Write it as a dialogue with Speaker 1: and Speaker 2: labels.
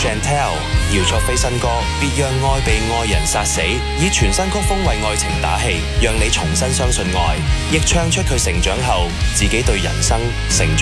Speaker 1: Chantelle， 姚作菲新歌《別讓愛被愛人殺死》，以全新曲風為愛情打氣，讓你重新相信愛，亦唱出佢成長後自己對人生成長